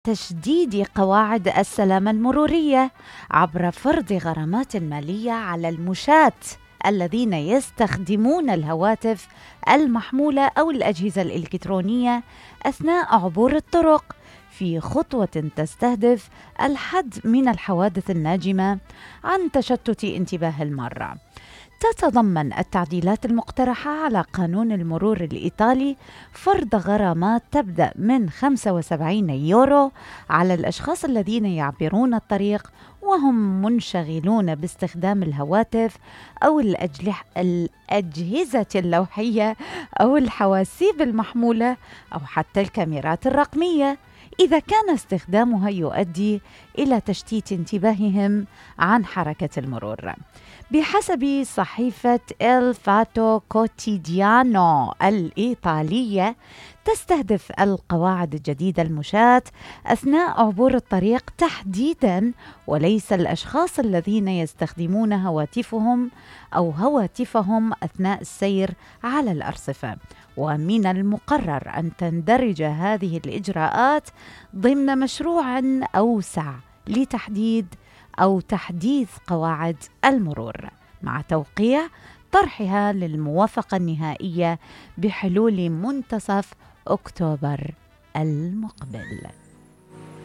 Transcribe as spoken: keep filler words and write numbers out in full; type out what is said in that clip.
تشديد قواعد السلامة المرورية عبر فرض غرامات مالية على المشاة الذين يستخدمون الهواتف المحمولة أو الأجهزة الإلكترونية أثناء عبور الطرق، في خطوة تستهدف الحد من الحوادث الناجمة عن تشتت انتباه المارة. تتضمن التعديلات المقترحة على قانون المرور الإيطالي فرض غرامات تبدأ من خمسة وسبعين يورو على الأشخاص الذين يعبرون الطريق وهم منشغلون باستخدام الهواتف أو الأجلح الأجهزة اللوحية أو الحواسيب المحمولة أو حتى الكاميرات الرقمية، إذا كان استخدامها يؤدي إلى تشتيت انتباههم عن حركة المرور. بحسب صحيفة إل فاتو كوتيديانو الإيطالية، تستهدف القواعد الجديدة المشاة أثناء عبور الطريق تحديداً، وليس الأشخاص الذين يستخدمون هواتفهم أو هواتفهم أثناء السير على الأرصفة. ومن المقرر أن تندرج هذه الإجراءات ضمن مشروع أوسع لتحديد أو تحديث قواعد المرور، مع توقيع طرحها للموافقة النهائية بحلول منتصف أكتوبر المقبل.